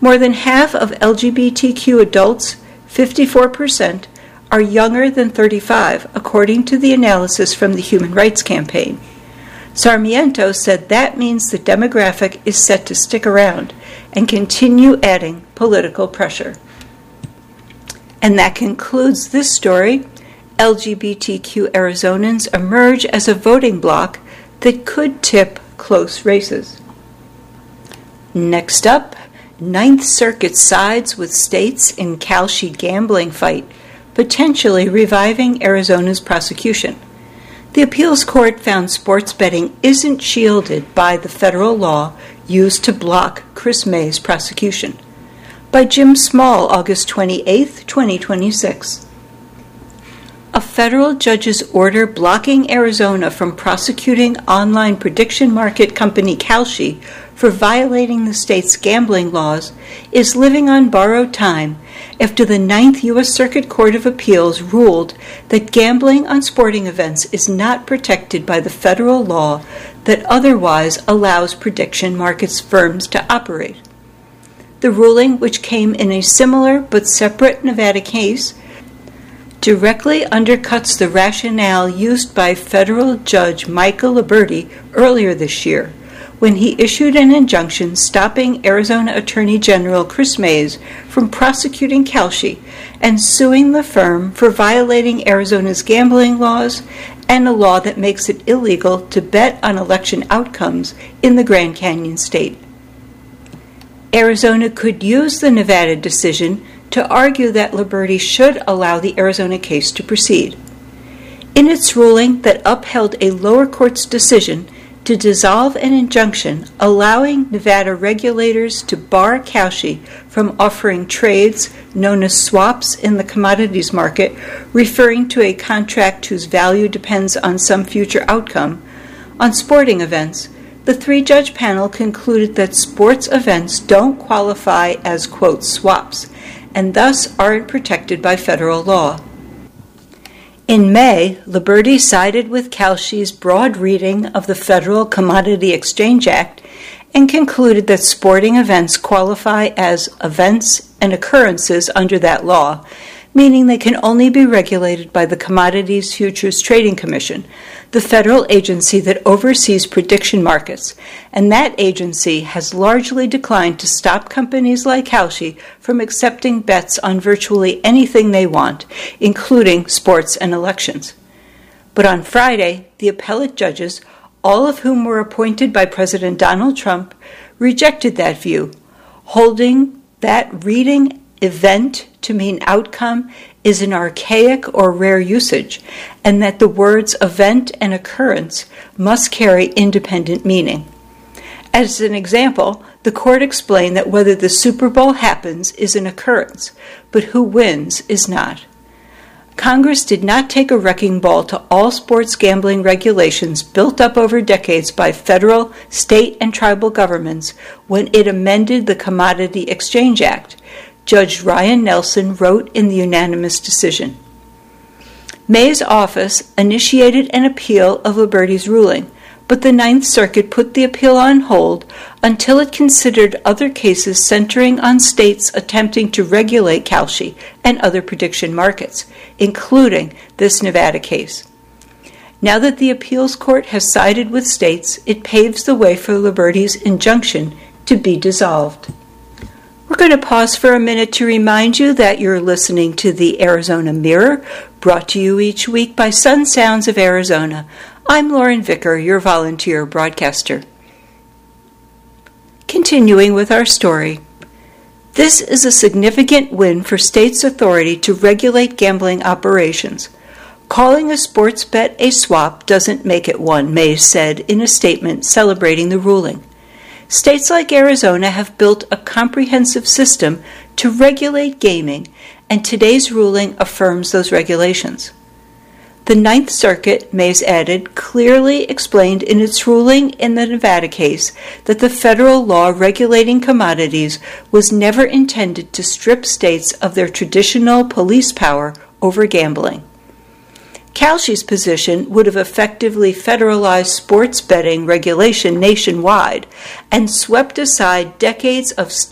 More than half of LGBTQ adults, 54%, are younger than 35, according to the analysis from the Human Rights Campaign. Sarmiento said that means the demographic is set to stick around and continue adding political pressure. And that concludes this story. LGBTQ Arizonans emerge as a voting bloc that could tip close races. Next up, Ninth Circuit sides with states in Kalshi gambling fight, potentially reviving Arizona's prosecution. The appeals court found sports betting isn't shielded by the federal law used to block Chris May's prosecution. By Jim Small, August 28, 2026. A federal judge's order blocking Arizona from prosecuting online prediction market company Kalshi for violating the state's gambling laws is living on borrowed time after the Ninth U.S. Circuit Court of Appeals ruled that gambling on sporting events is not protected by the federal law that otherwise allows prediction markets firms to operate. The ruling, which came in a similar but separate Nevada case, directly undercuts the rationale used by federal Judge Michael Liberty earlier this year, when he issued an injunction stopping Arizona Attorney General Chris Mays from prosecuting Kalshi and suing the firm for violating Arizona's gambling laws and a law that makes it illegal to bet on election outcomes in the Grand Canyon state. Arizona could use the Nevada decision to argue that Liberty should allow the Arizona case to proceed. In its ruling that upheld a lower court's decision to dissolve an injunction allowing Nevada regulators to bar Kalshi from offering trades known as swaps in the commodities market, referring to a contract whose value depends on some future outcome, on sporting events, the three-judge panel concluded that sports events don't qualify as, quote, swaps, and thus aren't protected by federal law. In May, Liberty sided with Kalshi's broad reading of the Federal Commodity Exchange Act and concluded that sporting events qualify as events and occurrences under that law, meaning they can only be regulated by the Commodities Futures Trading Commission, the federal agency that oversees prediction markets, and that agency has largely declined to stop companies like Kalshi from accepting bets on virtually anything they want, including sports and elections. But on Friday, the appellate judges, all of whom were appointed by President Donald Trump, rejected that view, holding that reading event to mean outcome is an archaic or rare usage, and that the words event and occurrence must carry independent meaning. As an example, the court explained that whether the Super Bowl happens is an occurrence, but who wins is not. Congress did not take a wrecking ball to all sports gambling regulations built up over decades by federal, state, and tribal governments when it amended the Commodity Exchange Act, Judge Ryan Nelson wrote in the unanimous decision. May's office initiated an appeal of Liberty's ruling, but the Ninth Circuit put the appeal on hold until it considered other cases centering on states attempting to regulate Kalshi and other prediction markets, including this Nevada case. Now that the appeals court has sided with states, it paves the way for Liberty's injunction to be dissolved. We're going to pause for a minute to remind you that you're listening to the Arizona Mirror, brought to you each week by Sun Sounds of Arizona. I'm Lauren Vicker, your volunteer broadcaster. Continuing with our story, this is a significant win for states' authority to regulate gambling operations. Calling a sports bet a swap doesn't make it one, Mays said in a statement celebrating the ruling. States like Arizona have built a comprehensive system to regulate gaming, and today's ruling affirms those regulations. The Ninth Circuit, Mays added, clearly explained in its ruling in the Nevada case that the federal law regulating commodities was never intended to strip states of their traditional police power over gambling. Kalshi's position would have effectively federalized sports betting regulation nationwide and swept aside decades of state